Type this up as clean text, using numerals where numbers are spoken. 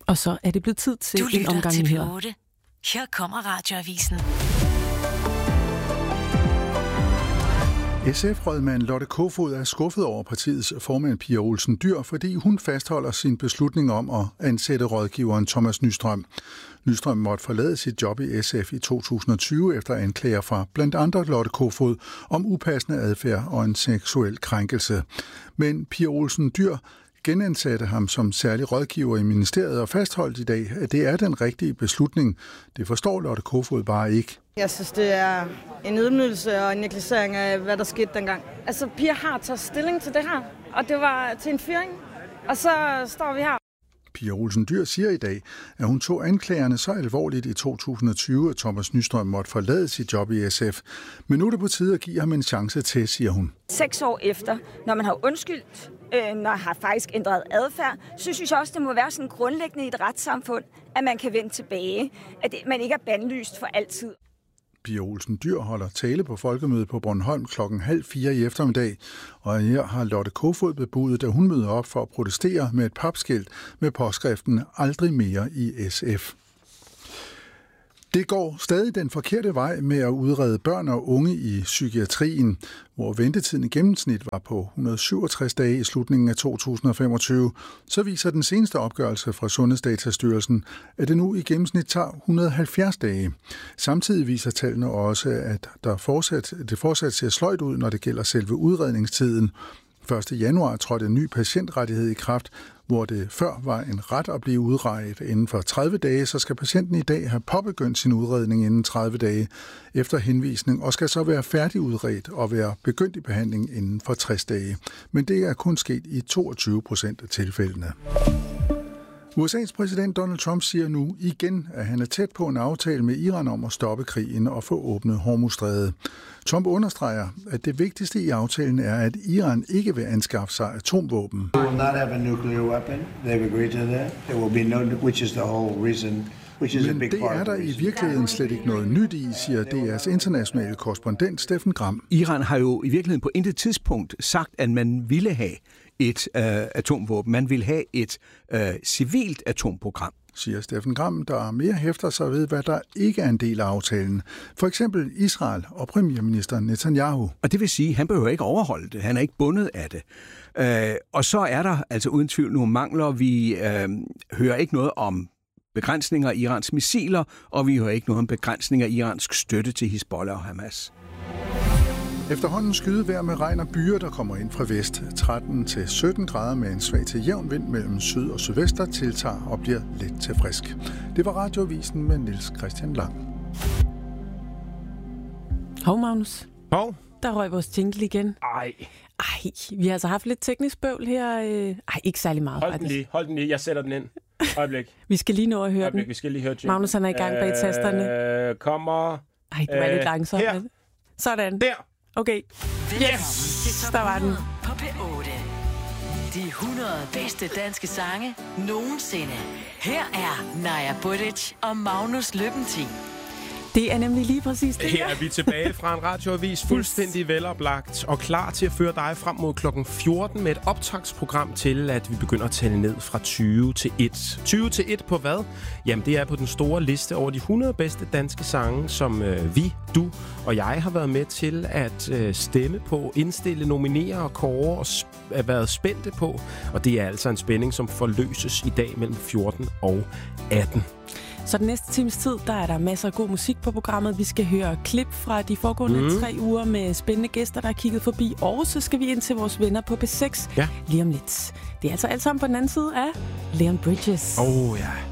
Og så er det blevet tid til en omgang nyheder. Du lytter til P8. Her kommer Radioavisen. SF-rådmand Lotte Kofod er skuffet over partiets formand Pia Olsen Dyhr, fordi hun fastholder sin beslutning om at ansætte rådgiveren Thomas Nystrøm. Nystrøm måtte forlade sit job i SF i 2020 efter anklager fra blandt andre Lotte Kofod om upassende adfærd og en seksuel krænkelse. Men Pia Olsen Dyhr genansatte ham som særlig rådgiver i ministeriet og fastholdt i dag, at det er den rigtige beslutning. Det forstår Lotte Kofod bare ikke. Jeg synes, det er en ydmygelse og en negligering af, hvad der skete dengang. Altså, Pia har taget stilling til det her, og det var til en fyring, og så står vi her. Pia Olsen Dyhr siger i dag, at hun tog anklagerne så alvorligt i 2020, at Thomas Nystrøm måtte forlade sit job i SF. Men nu er det på tide at give ham en chance til, siger hun. 6 år efter, når man har undskyldt, når man har faktisk ændret adfærd, så synes jeg også, det må være sådan grundlæggende i et retssamfund, at man kan vende tilbage. At man ikke er bandlyst for altid. Pia Olsen Dyhr holder tale på folkemødet på Bornholm 3:30 i eftermiddag, og her har Lotte Kofod bebudet, at hun møder op for at protestere med et papskilt med påskriften "Aldrig mere i SF". Det går stadig den forkerte vej med at udrede børn og unge i psykiatrien, hvor ventetiden i gennemsnit var på 167 dage i slutningen af 2025. Så viser den seneste opgørelse fra Sundhedsdatastyrelsen, at det nu i gennemsnit tager 170 dage. Samtidig viser tallene også, at det fortsat ser sløjt ud, når det gælder selve udredningstiden. 1. januar trådte en ny patientrettighed i kraft, hvor det før var en ret at blive udredt inden for 30 dage, så skal patienten i dag have påbegyndt sin udredning inden 30 dage efter henvisning, og skal så være færdigudredt og være begyndt i behandling inden for 60 dage. Men det er kun sket i 22% af tilfældene. USA's præsident Donald Trump siger nu igen, at han er tæt på en aftale med Iran om at stoppe krigen og få åbnet Hormuzstrædet. Trump understreger, at det vigtigste i aftalen er, at Iran ikke vil anskaffe sig atomvåben. We will not have a nuclear weapon. They've agreed to that. There will be no, which is the whole reason. Men det er der i virkeligheden slet ikke noget nyt i, siger DR's internationale korrespondent Steffen Gram. Iran har jo i virkeligheden på intet tidspunkt sagt, at man ville have et atomvåben. Man ville have et civilt atomprogram, siger Steffen Gram, der mere hæfter sig ved, hvad der ikke er en del af aftalen. For eksempel Israel og premierminister Netanyahu. Og det vil sige, at han behøver ikke overholde det. Han er ikke bundet af det. Og så er der altså uden tvivl nogle mangler. Vi hører ikke noget om begrænsninger af Irans missiler, og vi hører ikke noget om begrænsninger af iransk støtte til Hizbollah og Hamas. Efterhånden skydevejr med regn og byer, der kommer ind fra vest. 13-17 grader med en svag til jævn vind mellem syd og sydvest, der tiltager og bliver lidt til frisk. Det var Radioavisen med Niels Christian Lang. Hov, Magnus. Hov. Der røg vores jingle igen. Ej, vi har altså haft lidt teknisk bøvl her. Ikke særlig meget, Hold den lige. Jeg sætter den ind. Øjeblik. Vi skal lige nå at høre den. Vi skal lige høre jingle. Magnus, han er i gang bag tasterne. Kommer... Det var lidt langsomt. Her. Sådan. Der. Okay. Yes! Der var den. På P8. De 100 bedste danske sange nogensinde. Her er Naja Budic og Magnus Løbentin. Det er nemlig lige præcis det. Her er vi tilbage fra en radioavis, fuldstændig veloplagt og klar til at føre dig frem mod klokken 14 med et optagsprogram til, at vi begynder at tælle ned fra 20 til 1. 20 til 1 på hvad? Jamen, det er på den store liste over de 100 bedste danske sange, som vi, du og jeg har været med til at stemme på, indstille, nominere og kåre og været spændte på. Og det er altså en spænding, som forløses i dag mellem 14 og 18. Så den næste times tid, der er der masser af god musik på programmet. Vi skal høre klip fra de foregående 3 uger med spændende gæster, der er kigget forbi. Og så skal vi ind til vores venner på B6 lige om lidt. Det er altså alt sammen på den anden side af Leon Bridges. Ja.